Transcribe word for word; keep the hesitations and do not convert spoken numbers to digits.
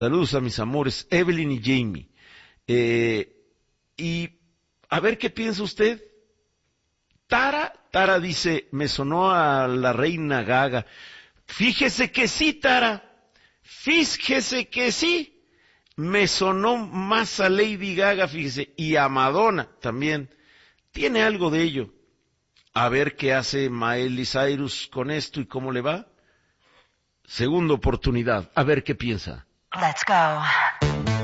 Saludos a mis amores, Evelyn y Jamie. Eh, y a ver qué piensa usted. Tara, Tara dice, me sonó a la reina Gaga. Fíjese que sí, Tara. Fíjese que sí. Me sonó más a Lady Gaga, fíjese, y a Madonna también. Tiene algo de ello. A ver qué hace Miley Cyrus con esto y cómo le va. Segunda oportunidad, a ver qué piensa. Let's go.